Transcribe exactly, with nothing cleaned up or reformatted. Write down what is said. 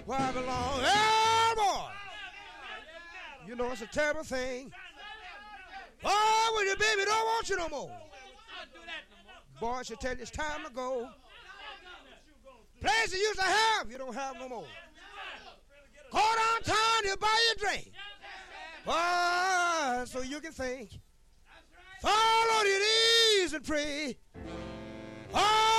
where I belong. Yeah, boy. You know it's a terrible thing. Oh, when your baby don't want you no more. Boy, I should tell you it's time to go. Places you used to have, you don't have no more. Go downtown, you buy your drink. Oh, so you can think. Fall on your knees and pray. Oh,